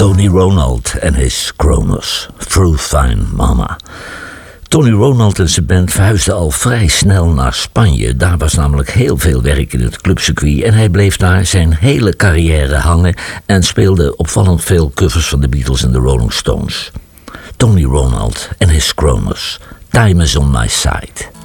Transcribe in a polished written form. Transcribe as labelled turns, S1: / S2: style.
S1: Tony Ronald en his Kronos, Through Fine Mama. Tony Ronald en zijn band verhuisden al vrij snel naar Spanje. Daar was namelijk heel veel werk in het clubcircuit en hij bleef daar zijn hele carrière hangen en speelde opvallend veel covers van de Beatles en de Rolling Stones. Tony Ronald en his Kronos, Time is on my side.